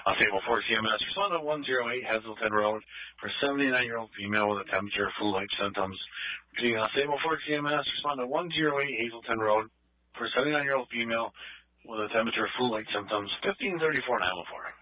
Table 4 CMS, respond to 108 Hazleton Road for 79-year-old female with a temperature, flu-like symptoms. Repeating, Table 4 CMS, respond to 108 Hazleton Road for 79-year-old female with a temperature, flu-like symptoms, 1534 in Halifax.